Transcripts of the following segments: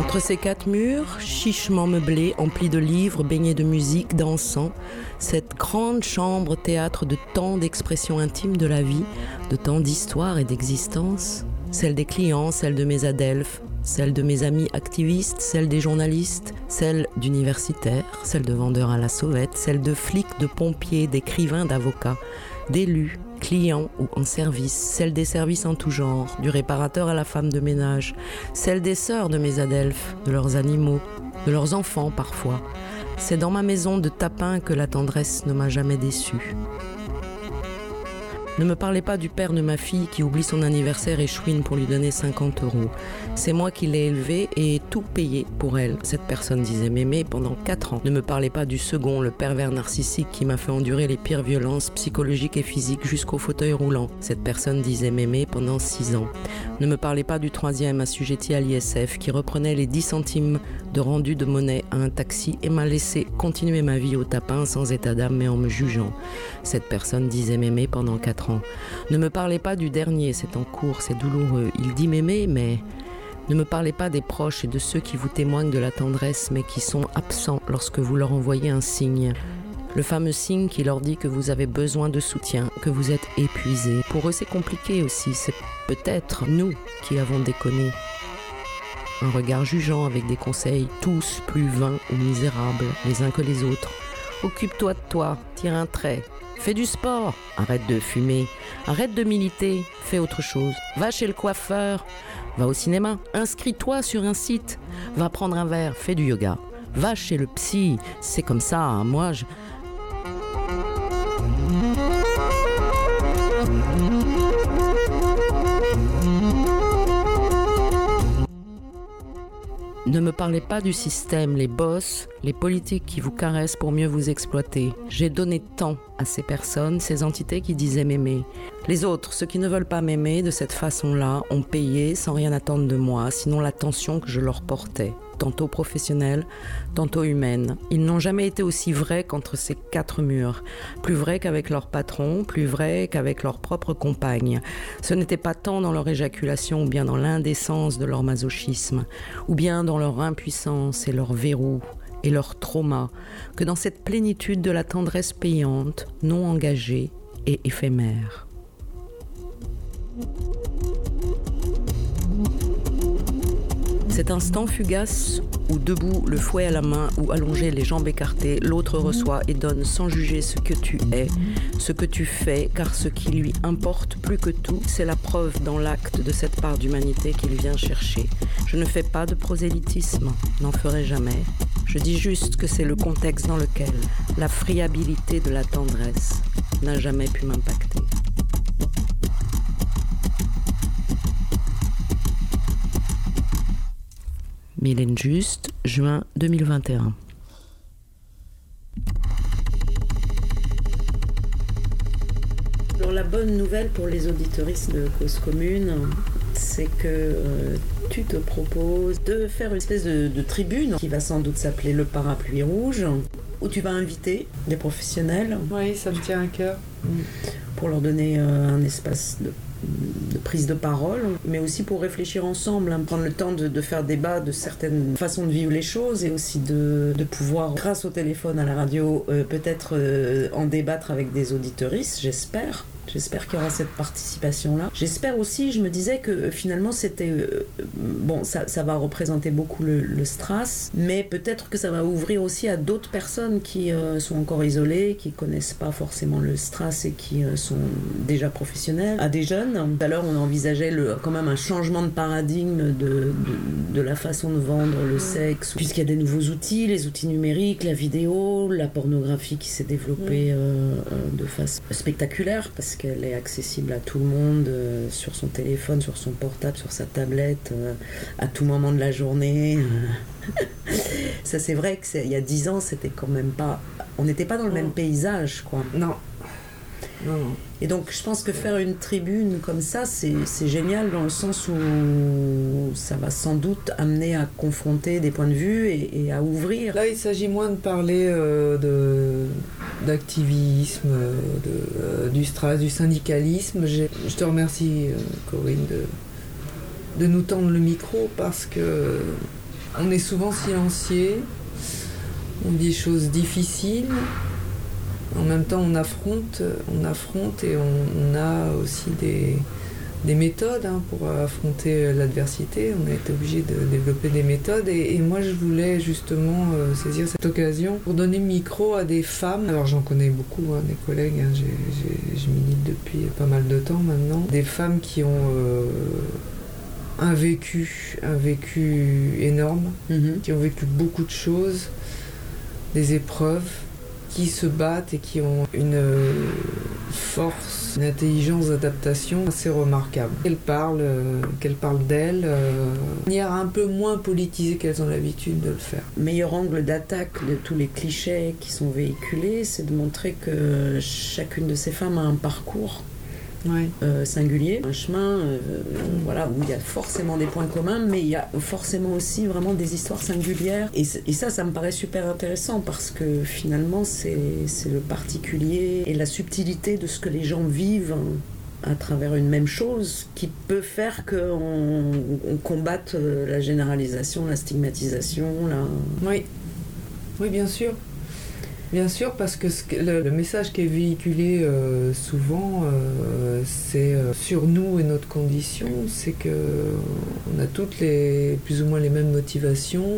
Entre ces quatre murs, chichement meublés, emplis de livres, baignés de musique, dansant, cette grande chambre théâtre de tant d'expressions intimes de la vie, de tant d'histoire et d'existence, celle des clients, celle de mes adelphes, celle de mes amis activistes, celle des journalistes, celle d'universitaires, celle de vendeurs à la sauvette, celle de flics, de pompiers, d'écrivains, d'avocats, d'élus, clients ou en service, celle des services en tout genre, du réparateur à la femme de ménage, celle des sœurs de mes adelphes, de leurs animaux, de leurs enfants parfois. C'est dans ma maison de tapin que la tendresse ne m'a jamais déçue. Ne me parlez pas du père de ma fille qui oublie son anniversaire et chouine pour lui donner 50 €. C'est moi qui l'ai élevée et tout payé pour elle. Cette personne disait Mémé pendant 4 ans. Ne me parlez pas du second, le pervers narcissique qui m'a fait endurer les pires violences psychologiques et physiques jusqu'au fauteuil roulant. Cette personne disait Mémé pendant 6 ans. Ne me parlez pas du troisième assujetti à l'ISF qui reprenait les 10 centimes de rendu de monnaie à un taxi et m'a laissé continuer ma vie au tapin sans état d'âme mais en me jugeant. Cette personne disait Mémé pendant 4 ans. Ne me parlez pas du dernier, c'est en cours, c'est douloureux. Il dit Mémé, mais ne me parlez pas des proches et de ceux qui vous témoignent de la tendresse mais qui sont absents lorsque vous leur envoyez un signe. Le fameux signe qui leur dit que vous avez besoin de soutien, que vous êtes épuisé. Pour eux, c'est compliqué aussi. C'est peut-être nous qui avons déconné. Un regard jugeant avec des conseils tous plus vains ou misérables les uns que les autres. Occupe-toi de toi, tire un trait. Fais du sport, arrête de fumer, arrête de militer, fais autre chose. Va chez le coiffeur, va au cinéma, inscris-toi sur un site, va prendre un verre, fais du yoga. Va chez le psy, c'est comme ça, hein. Moi je... Ne me parlez pas du système, les boss, les politiques qui vous caressent pour mieux vous exploiter. J'ai donné tant à ces personnes, ces entités qui disaient m'aimer. Les autres, ceux qui ne veulent pas m'aimer de cette façon-là, ont payé sans rien attendre de moi, sinon l'attention que je leur portais. Tantôt professionnelle, tantôt humaine. Ils n'ont jamais été aussi vrais qu'entre ces 4 murs. Plus vrais qu'avec leur patron, plus vrais qu'avec leur propre compagne. Ce n'était pas tant dans leur éjaculation ou bien dans l'indécence de leur masochisme, ou bien dans leur impuissance et leur verrou et leur trauma, que dans cette plénitude de la tendresse payante, non engagée et éphémère. Cet instant fugace où debout, le fouet à la main ou allongé, les jambes écartées, l'autre reçoit et donne sans juger ce que tu es, ce que tu fais, car ce qui lui importe plus que tout, c'est la preuve dans l'acte de cette part d'humanité qu'il vient chercher. Je ne fais pas de prosélytisme, n'en ferai jamais. Je dis juste que c'est le contexte dans lequel la friabilité de la tendresse n'a jamais pu m'impacter. Mylène Juste, juin 2021. Alors la bonne nouvelle pour les auditeuristes de Cause Commune, c'est que tu te proposes de faire une espèce de tribune qui va sans doute s'appeler le Parapluie Rouge, où tu vas inviter des professionnels. Oui, ça me tient à cœur. Pour leur donner un espace de prise de parole, mais aussi pour réfléchir ensemble, prendre le temps de faire débat de certaines façons de vivre les choses et aussi de pouvoir, grâce au téléphone, à la radio, peut-être en débattre avec des auditeuristes, j'espère. J'espère qu'il y aura cette participation-là. J'espère aussi, je me disais que finalement c'était... bon, ça va représenter beaucoup le STRAS, mais peut-être que ça va ouvrir aussi à d'autres personnes qui sont encore isolées, qui connaissent pas forcément le STRAS et qui sont déjà professionnels, à des jeunes. Tout à l'heure, on envisageait quand même un changement de paradigme de la façon de vendre le sexe, puisqu'il y a des nouveaux outils, les outils numériques, la vidéo, la pornographie qui s'est développée de façon spectaculaire, parce qu'elle est accessible à tout le monde, sur son téléphone, sur son portable, sur sa tablette, à tout moment de la journée. Ça, c'est vrai qu'il y a 10 ans, c'était quand même pas... On n'était pas dans le même paysage, quoi. Non. Et donc, je pense que faire une tribune comme ça, c'est génial dans le sens où ça va sans doute amener à confronter des points de vue et à ouvrir. Là, il s'agit moins de parler d'activisme, du STRAS, du syndicalisme. Je te remercie, Corinne, de nous tendre le micro parce que on est souvent silencieux, on dit des choses difficiles. En même temps, on affronte et on a aussi des méthodes pour affronter l'adversité. On a été obligé de développer des méthodes et moi je voulais justement saisir cette occasion pour donner le micro à des femmes. Alors j'en connais beaucoup, des collègues, je milite depuis pas mal de temps maintenant. Des femmes qui ont un vécu énorme, qui ont vécu beaucoup de choses, des épreuves, qui se battent et qui ont une force, une intelligence d'adaptation assez remarquable. Qu'elles parlent d'elles de manière un peu moins politisée qu'elles ont l'habitude de le faire. Meilleur angle d'attaque de tous les clichés qui sont véhiculés, c'est de montrer que chacune de ces femmes a un parcours singulier, un chemin où il y a forcément des points communs, mais il y a forcément aussi vraiment des histoires singulières. Et ça me paraît super intéressant parce que finalement, c'est le particulier et la subtilité de ce que les gens vivent à travers une même chose qui peut faire qu'on combatte la généralisation, la stigmatisation. Oui, bien sûr. Bien sûr, parce que le message qui est véhiculé souvent, c'est sur nous et notre condition, c'est qu'on a toutes plus ou moins les mêmes motivations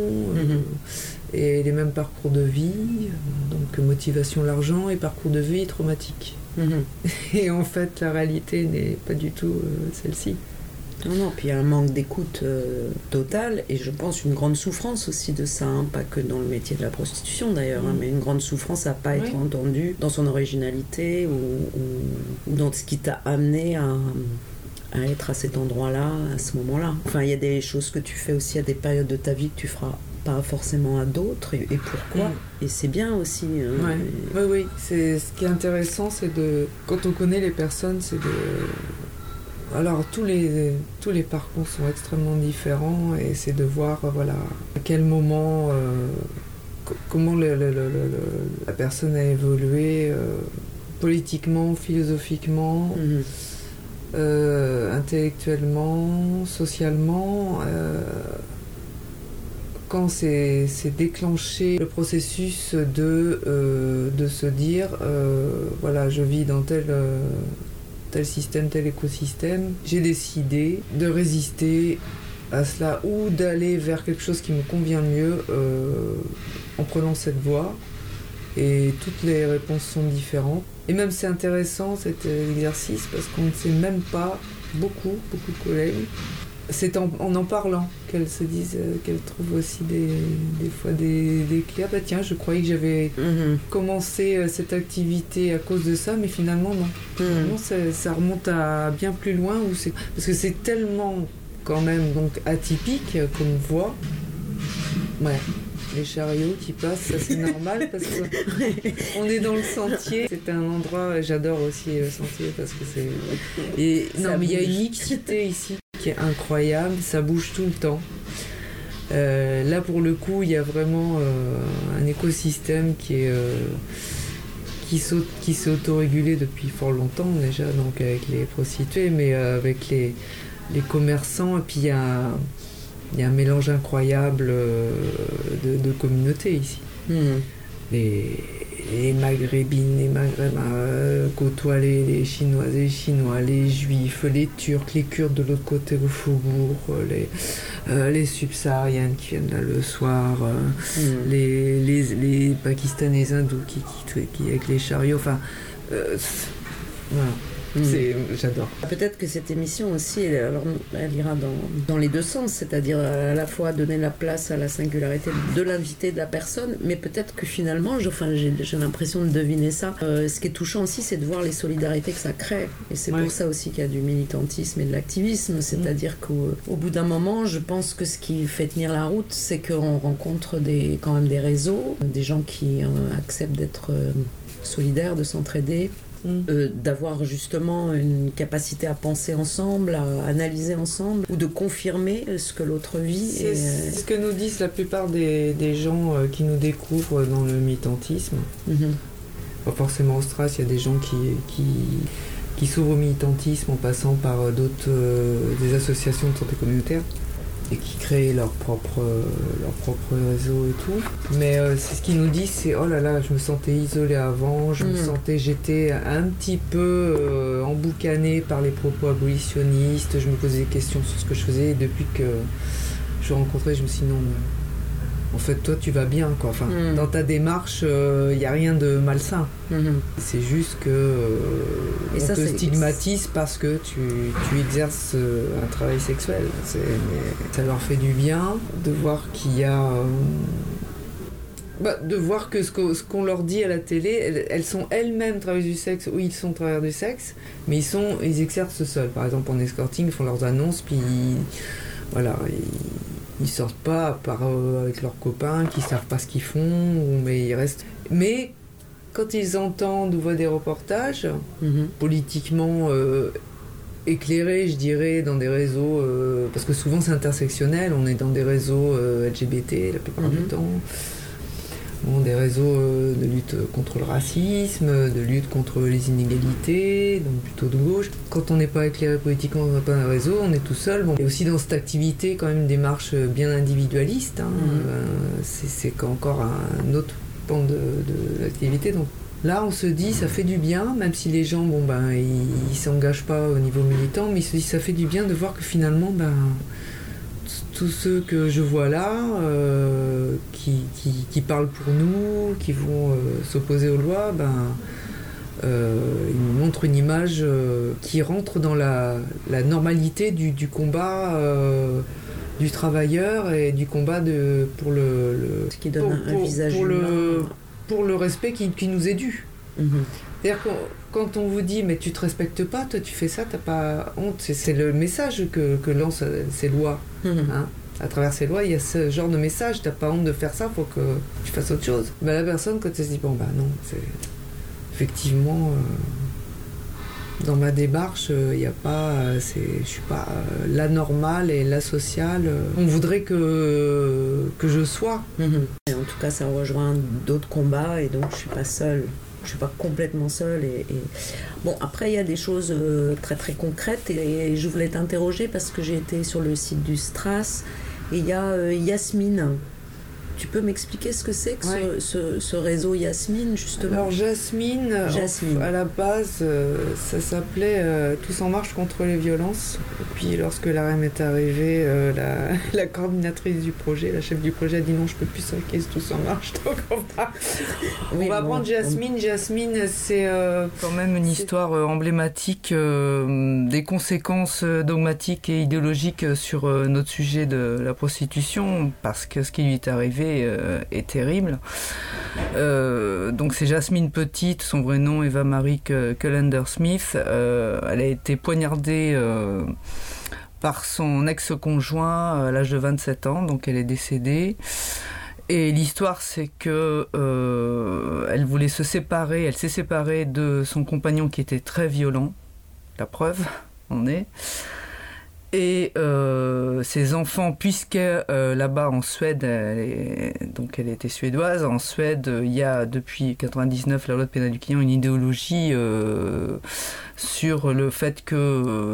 et les mêmes parcours de vie, donc motivation l'argent et parcours de vie traumatique. Et en fait, la réalité n'est pas du tout celle-ci. Non, puis il y a un manque d'écoute total et je pense une grande souffrance aussi de ça, pas que dans le métier de la prostitution d'ailleurs, mais une grande souffrance à pas être entendue dans son originalité ou dans ce qui t'a amené à être à cet endroit-là, à ce moment-là. Enfin, il y a des choses que tu fais aussi à des périodes de ta vie que tu feras pas forcément à d'autres et pourquoi et c'est bien aussi oui, c'est ce qui est intéressant, c'est quand on connaît les personnes, c'est de... Alors tous les parcours sont extrêmement différents et c'est de voir à quel moment comment la personne a évolué politiquement, philosophiquement, intellectuellement, socialement. Quand c'est déclenché le processus de se dire je vis dans tel système, tel écosystème, j'ai décidé de résister à cela ou d'aller vers quelque chose qui me convient mieux en prenant cette voie. Et toutes les réponses sont différentes. Et même c'est intéressant cet exercice parce qu'on ne sait même pas, beaucoup de collègues, c'est en parlant qu'elles se disent, qu'elles trouvent aussi des fois des clés. Ah bah tiens, je croyais que j'avais commencé cette activité à cause de ça, mais finalement non. Finalement, ça remonte à bien plus loin, parce que c'est tellement quand même donc atypique comme voie. Les chariots qui passent, ça c'est normal parce qu'on est dans le sentier. C'est un endroit, j'adore aussi le sentier parce que c'est... mais il y a une mixité ici qui est incroyable, ça bouge tout le temps. Là pour le coup, il y a vraiment un écosystème qui s'est autorégulé depuis fort longtemps déjà, donc avec les prostituées, mais avec les commerçants, et puis il y a un mélange incroyable de communautés ici. Les maghrébines, les maghrébins côtoient les chinoises et les chinois, les juifs, les turcs, les kurdes de l'autre côté au faubourg, les subsahariennes qui viennent là le soir, les pakistanais, les hindous qui avec les chariots, enfin voilà. J'adore. Peut-être que cette émission aussi, elle ira dans les deux sens, c'est-à-dire à la fois donner la place à la singularité de l'invité, de la personne, mais peut-être que finalement, j'ai l'impression de deviner ça. Ce qui est touchant aussi, c'est de voir les solidarités que ça crée. Et c'est pour ça aussi qu'il y a du militantisme et de l'activisme, c'est-à-dire qu'au bout d'un moment, je pense que ce qui fait tenir la route, c'est qu'on rencontre quand même des réseaux, des gens qui acceptent d'être solidaires, de s'entraider, d'avoir justement une capacité à penser ensemble, à analyser ensemble, ou de confirmer ce que l'autre vit. C'est ce que nous disent la plupart des gens qui nous découvrent dans le militantisme. Pas forcément au Stras, il y a des gens qui s'ouvrent au militantisme en passant par des associations de santé communautaire. et qui créent leur propre réseau et tout. Mais c'est ce qu'ils nous disent, c'est oh là là, je me sentais isolée avant, j'étais un petit peu emboucanée par les propos abolitionnistes, je me posais des questions sur ce que je faisais, et depuis que je rencontrais, je me suis dit non, en fait toi tu vas bien quoi. Enfin, dans ta démarche, il n'y a rien de malsain. C'est juste que on te stigmatise parce que tu exerces un travail sexuel. Ça leur fait du bien de voir qu'il y a de voir que ce qu'on leur dit à la télé, elles sont elles-mêmes travailleuses du sexe, ou ils sont travailleurs du sexe, mais ils exercent seuls. Par exemple en escorting, ils font leurs annonces, puis voilà, ils sortent pas à part avec leurs copains qui savent pas ce qu'ils font, mais ils restent. Mais quand ils entendent ou voient des reportages politiquement éclairés, je dirais, dans des réseaux, parce que souvent c'est intersectionnel, on est dans des réseaux LGBT la plupart du temps. Bon, des réseaux de lutte contre le racisme, de lutte contre les inégalités, donc plutôt de gauche. Quand on n'est pas éclairé politiquement, on n'a pas un réseau, on est tout seul. Bon. Et aussi dans cette activité, quand même, une démarche bien individualiste. C'est encore un autre pan de l'activité. Donc là, on se dit, ça fait du bien, même si les gens, ils s'engagent pas au niveau militant, mais ils se disent, ça fait du bien de voir que finalement, tous ceux que je vois là, qui parlent pour nous, qui vont s'opposer aux lois, ils nous montrent une image qui rentre dans la normalité du combat du travailleur et du combat pour le ce qui donne un visage pour le respect qui nous est dû. C'est-à-dire que quand on vous dit mais tu te respectes pas, toi tu fais ça, t'as pas honte, c'est le message que lancent ces lois. À travers ces lois, il y a ce genre de message, t'as pas honte de faire ça, faut que tu fasses autre chose. La personne, quand elle se dit non, c'est effectivement dans ma démarche, il y a pas, je suis pas la normale et la sociale. On voudrait que je sois. Et en tout cas, ça rejoint d'autres combats et donc je suis pas seule. Je suis pas complètement seule et... Bon, après il y a des choses très très concrètes et je voulais t'interroger parce que j'ai été sur le site du Stras et il y a Yasmine. Tu peux m'expliquer ce que c'est que ce réseau Yasmine, justement? Alors Jasmine. À la base, ça s'appelait Tous en marche contre les violences. Et puis lorsque l'AREM est arrivée, la coordinatrice du projet, la chef du projet a dit non, je peux plus avec Tous en marche, donc on va prendre Jasmine. Jasmine, c'est quand même une histoire emblématique des conséquences dogmatiques et idéologiques sur notre sujet de la prostitution, parce que ce qui lui est arrivé est terrible. Donc c'est Jasmine Petite, son vrai nom Eva Marie Cullender Smith. Elle a été poignardée par son ex-conjoint à l'âge de 27 ans, donc elle est décédée. Et l'histoire, c'est que elle voulait se séparer, elle s'est séparée de son compagnon qui était très violent. La preuve, on est. Et ses enfants, puisque là-bas en Suède, elle était suédoise, en Suède, il y a depuis 1999 la loi de pénal du client une idéologie sur le fait que